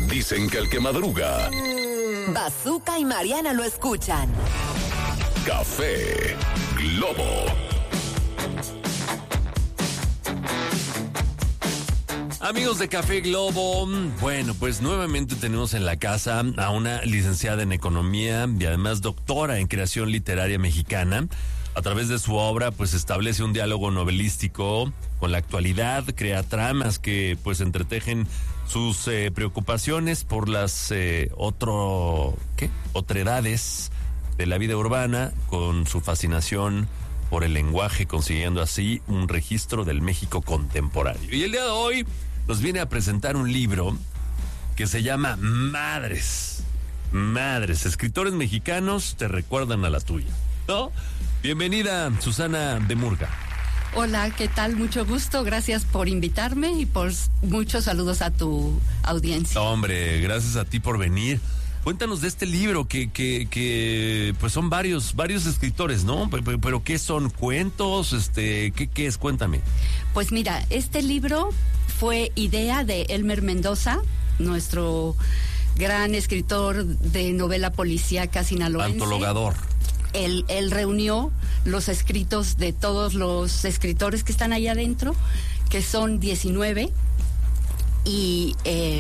Dicen que el que madruga. Bazooka y Mariana lo escuchan. Café Globo. Amigos de Café Globo, bueno, pues nuevamente tenemos en la casa a una licenciada en Economía y además doctora en Creación Literaria Mexicana. A través de su obra, pues establece un diálogo novelístico con la actualidad, crea tramas que pues entretejen sus preocupaciones por las otredades de la vida urbana, con su fascinación por el lenguaje, consiguiendo así un registro del México contemporáneo. Y el día de hoy nos viene a presentar un libro que se llama Madres. Madres, escritores mexicanos te recuerdan a la tuya, ¿no? Bienvenida, Susana de Murga. Hola, ¿qué tal? Mucho gusto, gracias por invitarme y por muchos saludos a tu audiencia. Hombre, gracias a ti por venir. Cuéntanos de este libro que pues son varios escritores, ¿no? Pero ¿qué son? ¿Cuentos? ¿Qué es? Cuéntame. Pues mira, este libro fue idea de Elmer Mendoza, nuestro gran escritor de novela policíaca sinaloense. Antologador. Él reunió los escritos de todos los escritores que están ahí adentro, que son 19, y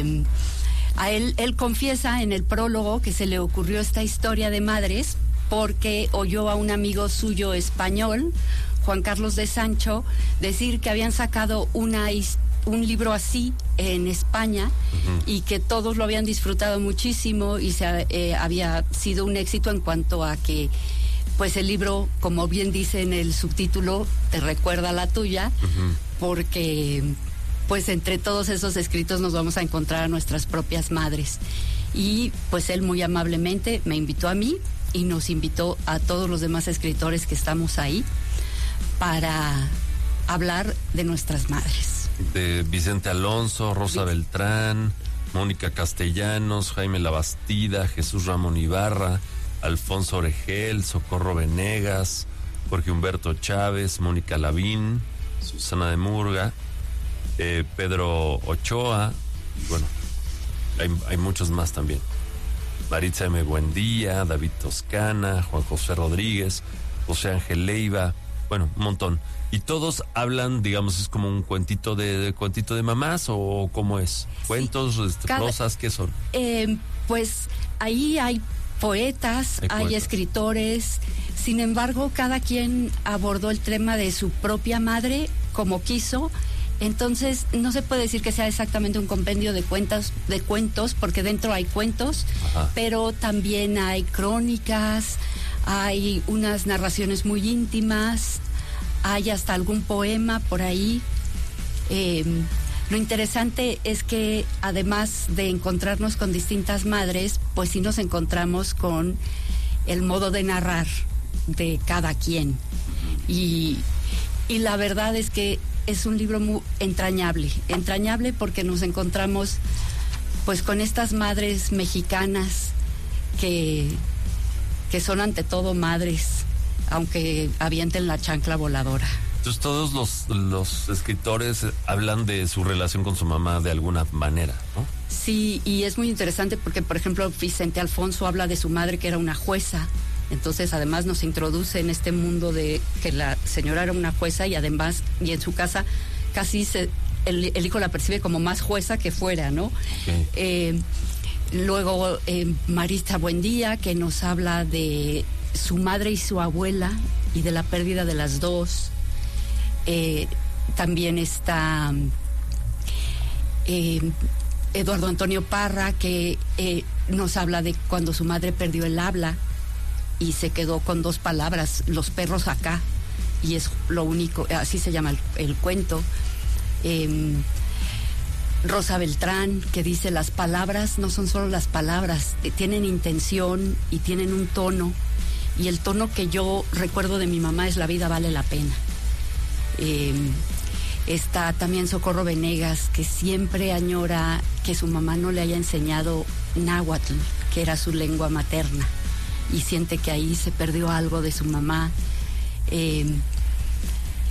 a él confiesa en el prólogo que se le ocurrió esta historia de madres porque oyó a un amigo suyo español, Juan Carlos de Sancho, decir que habían sacado un libro así en España, uh-huh, y que todos lo habían disfrutado muchísimo y había sido un éxito en cuanto a que pues el libro, como bien dice en el subtítulo, te recuerda a la tuya, uh-huh, porque pues entre todos esos escritos nos vamos a encontrar a nuestras propias madres. Y pues él muy amablemente me invitó a mí y nos invitó a todos los demás escritores que estamos ahí para hablar de nuestras madres. De Vicente Alonso, Rosa Beltrán, Mónica Castellanos, Jaime Labastida, Jesús Ramón Ibarra, Alfonso Oregel, Socorro Venegas, Jorge Humberto Chávez, Mónica Lavín, Susana de Murga, Pedro Ochoa, bueno, hay muchos más también. Maritza M. Buendía, David Toscana, Juan José Rodríguez, José Ángel Leiva, bueno, un montón. Y todos hablan, digamos, es como un cuentito de mamás, o cómo es. ¿Cuentos, prosas, qué son? Pues ahí hay poetas, hay escritores. Sin embargo, cada quien abordó el tema de su propia madre como quiso. Entonces, no se puede decir que sea exactamente un compendio de cuentos, porque dentro hay cuentos, ajá, pero también hay crónicas, hay unas narraciones muy íntimas, hay hasta algún poema por ahí. Lo interesante es que además de encontrarnos con distintas madres, pues sí nos encontramos con el modo de narrar de cada quien. Y la verdad es que es un libro muy entrañable porque nos encontramos pues con estas madres mexicanas que son ante todo madres, aunque avienten la chancla voladora. Entonces todos los escritores hablan de su relación con su mamá de alguna manera, ¿no? Sí, y es muy interesante porque, por ejemplo, Vicente Alfonso habla de su madre, que era una jueza. Entonces, además nos introduce en este mundo de que la señora era una jueza, y además, y en su casa casi el hijo la percibe como más jueza que fuera, ¿no? Okay. Luego, Maritza Buendía, que nos habla de su madre y su abuela y de la pérdida de las dos. También está Eduardo Antonio Parra, que nos habla de cuando su madre perdió el habla y se quedó con dos palabras: los perros acá, y es lo único, así se llama el cuento. Rosa Beltrán, que dice: las palabras no son solo las palabras, tienen intención y tienen un tono, y el tono que yo recuerdo de mi mamá es: la vida vale la pena. Está también Socorro Venegas, que siempre añora que su mamá no le haya enseñado náhuatl, que era su lengua materna, y siente que ahí se perdió algo de su mamá.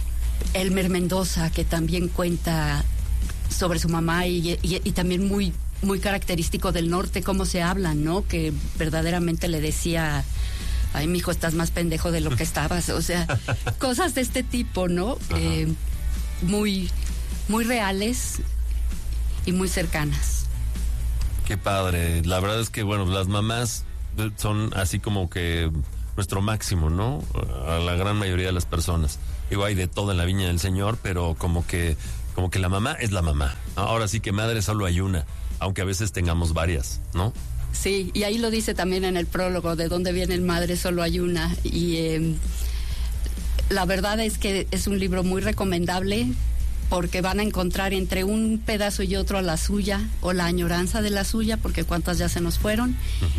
Elmer Mendoza, que también cuenta sobre su mamá y también muy muy característico del norte, cómo se hablan, ¿no? Que verdaderamente le decía, ay, mijo, estás más pendejo de lo que estabas. O sea, cosas de este tipo, ¿no? Muy, muy reales y muy cercanas. Qué padre. La verdad es que, bueno, las mamás son así como que nuestro máximo, ¿no? A la gran mayoría de las personas. Digo, hay de todo en la viña del Señor, pero como que la mamá es la mamá, ¿no? Ahora sí que madre solo hay una, aunque a veces tengamos varias, ¿no? Sí, y ahí lo dice también en el prólogo, de dónde viene el madre solo hay una. Y la verdad es que es un libro muy recomendable, porque van a encontrar entre un pedazo y otro a la suya, o la añoranza de la suya, porque cuántas ya se nos fueron,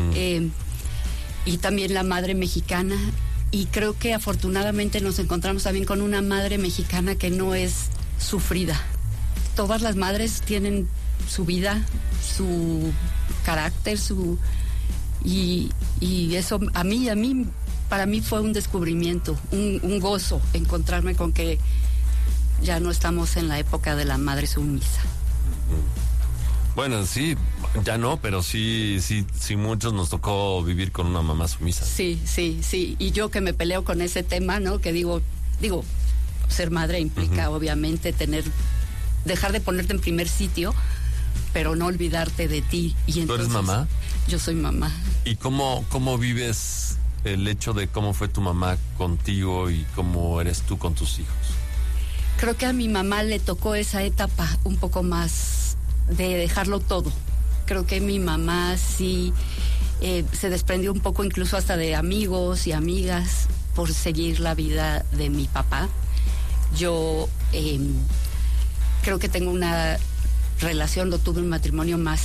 y también la madre mexicana, y creo que afortunadamente nos encontramos también con una madre mexicana que no es sufrida. Todas las madres tienen su vida, su carácter, y eso para mí fue un descubrimiento, un gozo encontrarme con que ya no estamos en la época de la madre sumisa. Bueno, sí, ya no, pero sí, muchos nos tocó vivir con una mamá sumisa. Sí. Y yo que me peleo con ese tema, ¿no? Que digo, ser madre implica obviamente dejar de ponerte en primer sitio, pero no olvidarte de ti. Y entonces, ¿tú eres mamá? Yo soy mamá. ¿Y cómo vives el hecho de cómo fue tu mamá contigo y cómo eres tú con tus hijos? Creo que a mi mamá le tocó esa etapa un poco más de dejarlo todo. Creo que mi mamá sí se desprendió un poco incluso hasta de amigos y amigas por seguir la vida de mi papá. Yo creo que tengo una relación, tengo un matrimonio más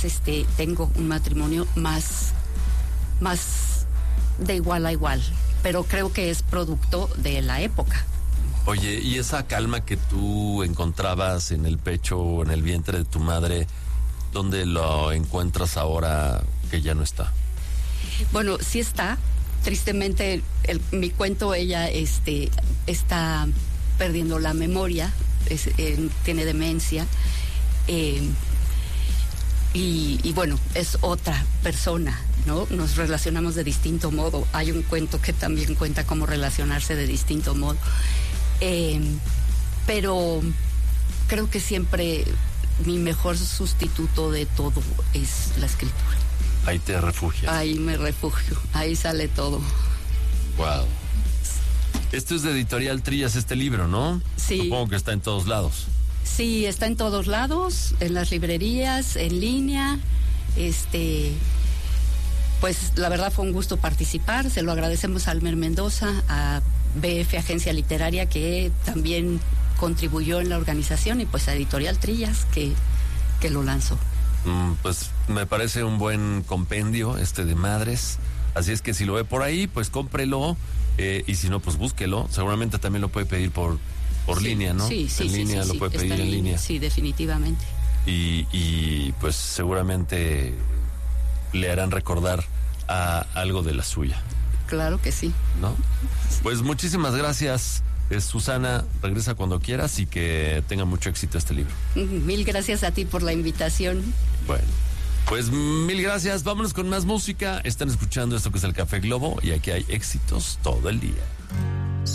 de igual a igual, pero creo que es producto de la época. Oye, ¿y esa calma que tú encontrabas en el pecho o en el vientre de tu madre, dónde lo encuentras ahora que ya no está? Bueno, sí está. Tristemente, mi cuento, ella está perdiendo la memoria, tiene demencia, y bueno, es otra persona, ¿no? Nos relacionamos de distinto modo. Hay un cuento que también cuenta cómo relacionarse de distinto modo. Pero creo que siempre mi mejor sustituto de todo es la escritura. Ahí te refugias. Ahí me refugio, ahí sale todo. Wow. Esto es de Editorial Trillas, este libro, ¿no? Sí. Supongo que está en todos lados. Sí, está en todos lados, en las librerías, en línea. Pues la verdad fue un gusto participar, se lo agradecemos a Almer Mendoza, a BF Agencia Literaria, que también contribuyó en la organización, y pues a Editorial Trillas, que lo lanzó. Pues me parece un buen compendio de madres, así es que si lo ve por ahí, pues cómprelo, y si no, pues búsquelo. Seguramente también lo puede pedir por línea, ¿no? Sí, en línea lo puede pedir en línea. Sí, definitivamente. Y pues seguramente le harán recordar a algo de la suya. Claro que sí. ¿No? Pues muchísimas gracias, Susana. Regresa cuando quieras y que tenga mucho éxito este libro. Mil gracias a ti por la invitación. Bueno, pues mil gracias. Vámonos con más música. Están escuchando esto que es el Café Globo, y aquí hay éxitos todo el día.